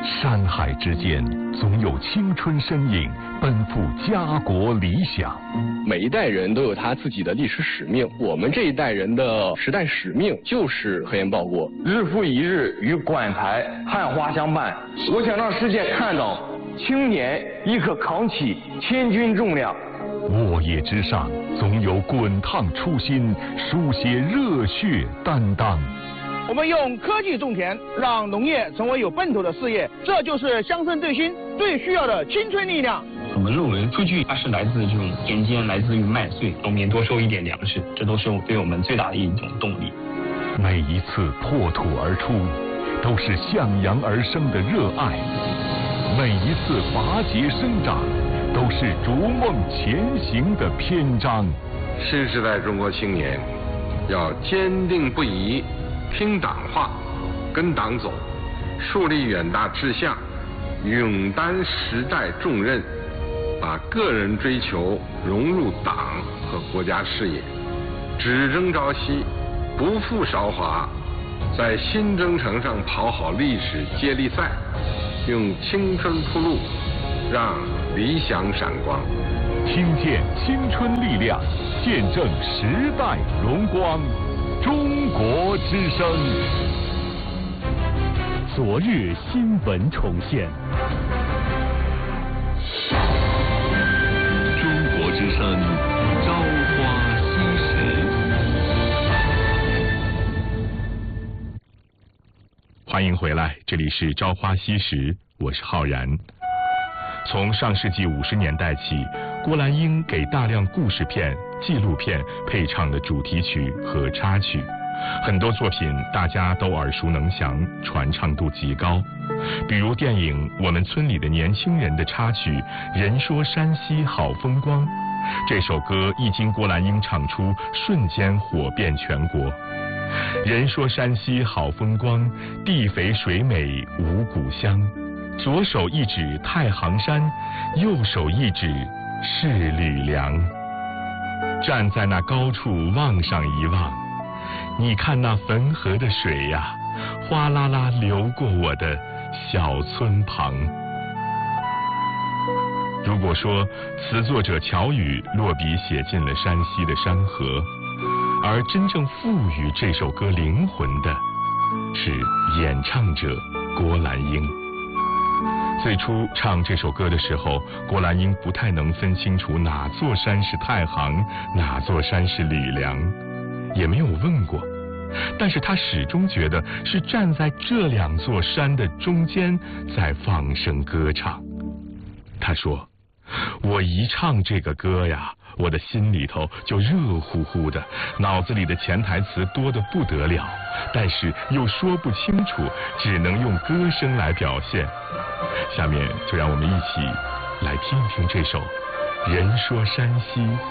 山海之间，总有青春身影奔赴家国理想。 每一代人都有他自己的历史使命，我们这一代人的时代使命就是和颜报国， 日复一日与馆台汉花相伴。我想让世界看到，青年亦可扛起千钧重量。 沃野之上，总有滚烫初心，书写热血担当。 我们用科技种田，让农业成为有奔头的事业，这就是乡村振兴最需要的青春力量。 我们认为数据它是来自这种田间，来自于麦穗，农民多收一点粮食，这都是对我们最大的一种动力。 每一次破土而出，都是向阳而生的热爱；每一次拔节生长，都是逐梦前行的篇章。 新时代中国青年要坚定不移听党话，跟党走，树立远大志向，勇担时代重任，把个人追求融入党和国家事业，只争朝夕，不负韶华，在新征程上跑好历史接力赛，用青春铺路，让理想闪光。 听见青春力量，见证时代荣光。中国之声，昨日新闻重现。中国之声，朝花夕拾。欢迎回来，这里是朝花夕拾，我是浩然。从上世纪50年代起，郭兰英给大量故事片、纪录片配唱的主题曲和插曲，很多作品大家都耳熟能详，传唱度极高。比如电影《我们村里的年轻人》的插曲《人说山西好风光》，这首歌一经郭兰英唱出，瞬间火遍全国。人说山西好风光，地肥水美五谷香。左手一指太行山，右手一指是吕梁。站在那高处望上一望，你看那汾河的水呀，哗啦啦流过我的小村旁。如果说词作者乔羽落笔写进了山西的山河，而真正赋予这首歌灵魂的是演唱者郭兰英。最初唱这首歌的时候，郭兰英不太能分清楚哪座山是太行，哪座山是吕梁，也没有问过，但是她始终觉得是站在这两座山的中间在放声歌唱。她说，我一唱这个歌呀，我的心里头就热乎乎的，脑子里的潜台词多得不得了，但是又说不清楚，只能用歌声来表现。下面就让我们一起来听听这首《人说山西